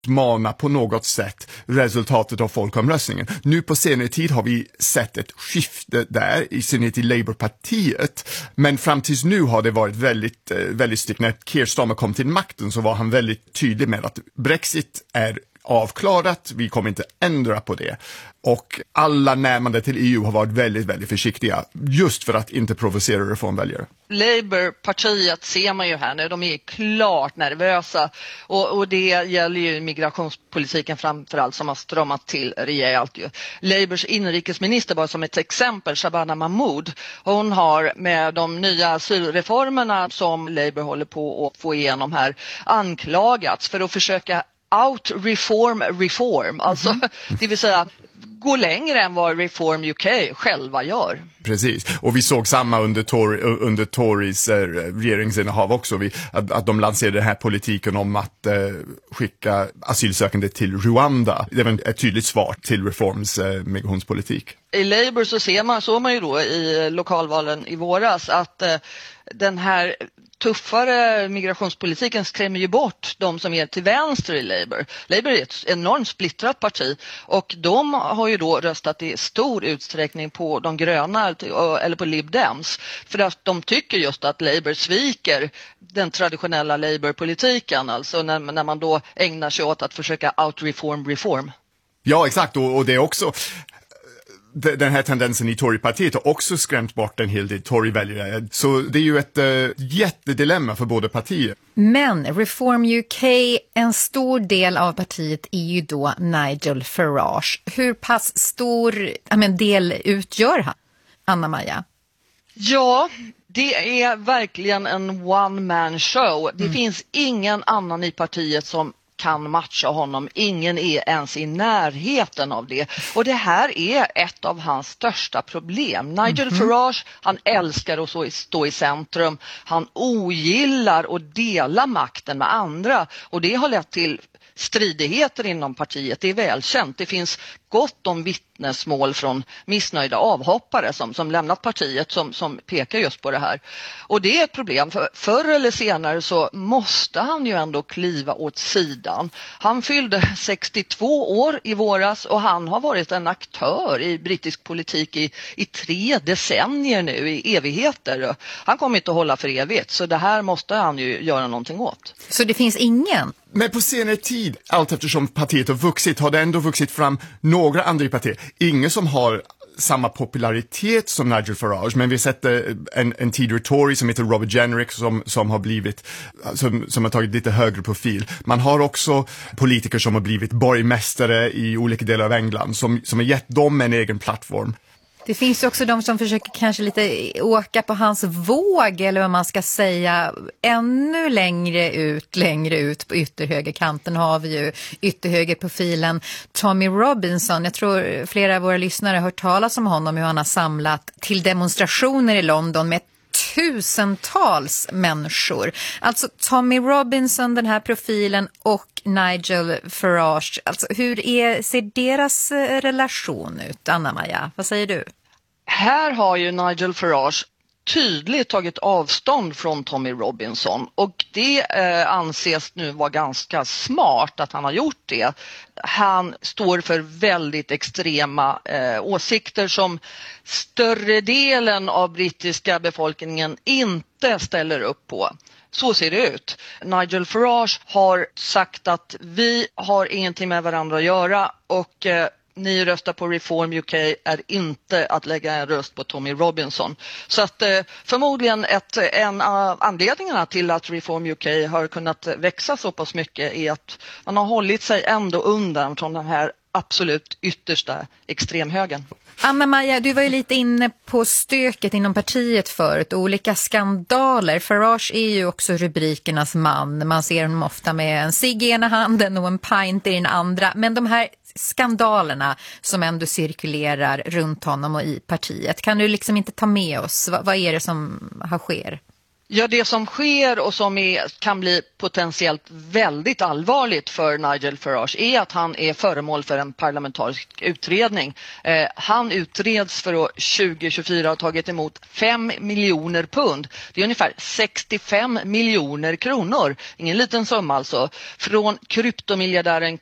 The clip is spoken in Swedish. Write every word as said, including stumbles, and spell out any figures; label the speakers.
Speaker 1: mana på något sätt resultatet av folkomröstningen. Nu på senare tid har vi sett ett skifte där, i synnerhet i Labourpartiet, men fram tills nu har det varit väldigt, väldigt strikt. När Keir Starmer kom till makten så var han väldigt tydlig med att Brexit är avklarat, vi kommer inte ändra på det. Och alla närmande till E U har varit väldigt, väldigt försiktiga just för att inte provocera reformväljare.
Speaker 2: Labour-partiet ser man ju här nu, de är klart nervösa och, och det gäller ju migrationspolitiken framförallt som har stramat till rejält ju. Labours inrikesminister, bara som ett exempel, Shabana Mahmood, hon har med de nya asylreformerna som Labour håller på att få igenom här anklagats för att försöka out-reform reform, alltså mm-hmm. det vill säga gå längre än vad Reform U K själva gör.
Speaker 1: Precis, och vi såg samma under, Tory, under Tories eh, regeringsinnehav också, vi, att, att de lanserade den här politiken om att eh, skicka asylsökande till Rwanda. Det var ett tydligt svar till Reforms eh, migrationspolitik.
Speaker 2: I Labour så ser man, såg man ju då i lokalvalen i våras att eh, den här tuffare migrationspolitiken skrämmer ju bort de som är till vänster i Labour. Labour är ett enormt splittrat parti och de har ju då röstat i stor utsträckning på de gröna eller på Lib Dems för att de tycker just att Labour sviker den traditionella Labour-politiken, alltså när, när man då ägnar sig åt att försöka out-reform reform.
Speaker 1: Ja, exakt, och, och det är också den här tendensen i Tory-partiet har också skrämt bort en hel del Tory-väljare. Så det är ju ett uh, jättedilemma för båda partier.
Speaker 3: Men Reform U K, en stor del av partiet är ju då Nigel Farage. Hur pass stor ja, men, del utgör han, Anna-Maja?
Speaker 2: Ja, det är verkligen en one-man show. Det mm. finns ingen annan i partiet som kan matcha honom. Ingen är ens i närheten av det. Och det här är ett av hans största problem. Nigel mm-hmm. Farage, han älskar att stå i centrum. Han ogillar att dela makten med andra. Och det har lett till stridigheter inom partiet. Det är välkänt. Det finns gott om vittnesmål från missnöjda avhoppare som, som lämnat partiet som, som pekar just på det här. Och det är ett problem. För förr eller senare så måste han ju ändå kliva åt sidan. Han fyllde sextiotvå år i våras och han har varit en aktör i brittisk politik i, i tre decennier nu, i evigheter. Han kommer inte att hålla för evigt, så det här måste han ju göra någonting åt.
Speaker 3: Så det finns ingen?
Speaker 1: Men på senare tid, allt eftersom partiet har vuxit, har det ändå vuxit fram några andra i partiet. Ingen som har samma popularitet som Nigel Farage, men vi har sett en, en tidigare Tory som heter Robert Jenrick som, som har blivit, som, som har tagit lite högre profil. Man har också politiker som har blivit borgmästare i olika delar av England som, som har gett dem en egen plattform.
Speaker 3: Det finns ju också de som försöker kanske lite åka på hans våg, eller vad man ska säga, ännu längre ut, längre ut på ytterhögerkanten har vi ju ytterhögerprofilen Tommy Robinson. Jag tror flera av våra lyssnare har hört talas om honom, hur han har samlat till demonstrationer i London med tusentals människor. Alltså Tommy Robinson, den här profilen, och Nigel Farage. Alltså hur är, ser deras relation ut, Anna-Maja? Vad säger du?
Speaker 2: Här har ju Nigel Farage tydligt tagit avstånd från Tommy Robinson och det eh, anses nu vara ganska smart att han har gjort det. Han står för väldigt extrema eh, åsikter som större delen av brittiska befolkningen inte ställer upp på. Så ser det ut. Nigel Farage har sagt att vi har ingenting med varandra att göra och eh, ni röstar på Reform U K är inte att lägga en röst på Tommy Robinson. Så att eh, förmodligen ett, en av anledningarna till att Reform U K har kunnat växa så pass mycket är att man har hållit sig ändå undan från den här absolut yttersta extremhögen.
Speaker 3: Anna-Maja, du var ju lite inne på stöket inom partiet förut, olika skandaler. Farage är ju också rubrikernas man. Man ser honom ofta med en cigg i ena handen och en pint i den andra. Men de här skandalerna som ändå cirkulerar runt honom och i partiet, kan du liksom inte ta med oss? Vad, vad är det som har sker?
Speaker 2: Ja, det som sker och som är, kan bli potentiellt väldigt allvarligt för Nigel Farage är att han är föremål för en parlamentarisk utredning. Eh, han utreds för att tjugo tjugofyra ha tagit emot fem miljoner pund. Det är ungefär sextiofem miljoner kronor. Ingen liten summa alltså. Från kryptomiljardären